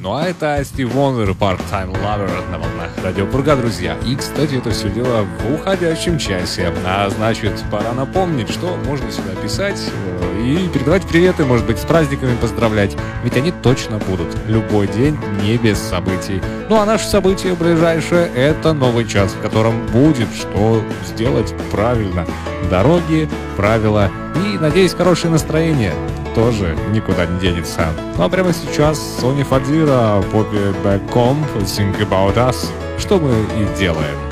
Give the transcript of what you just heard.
Ну а это Стив Вондер, Part-Time Lover на волнах Радио Пурга, друзья. И, кстати, это все дело в уходящем часе. А значит, пора напомнить, что можно сюда писать и передавать приветы, может быть, с праздниками поздравлять. Ведь они точно будут. Любой день не без событий. Ну а наше событие ближайшее — это новый час, в котором будет что сделать правильно. Дороги, правила и, надеюсь, хорошее настроение тоже никуда не денется. Ну а прямо сейчас Сони Фадзира, Bobby Back Home, Think About Us, что мы и делаем.